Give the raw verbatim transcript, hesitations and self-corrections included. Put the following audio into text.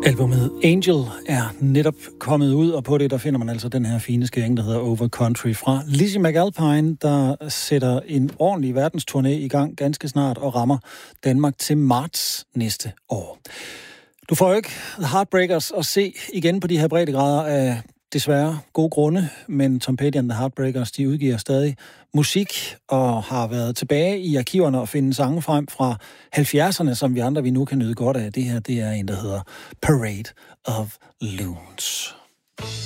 Albumet Angel er netop kommet ud, og på det der finder man altså den her fine skæring, der hedder Over Country fra Lizzie McAlpine, der sætter en ordentlig verdensturné i gang ganske snart og rammer Danmark til marts næste år. Du får jo ikke The Heartbreakers at se igen på de her breddegrader af desværre gode grunde, men Tom Petty and the Heartbreakers, de udgiver stadig musik og har været tilbage i arkiverne og finde sange frem fra halvfjerdserne, som vi andre vi nu kan nyde godt af. Det her, det er en, der hedder Parade of Loons.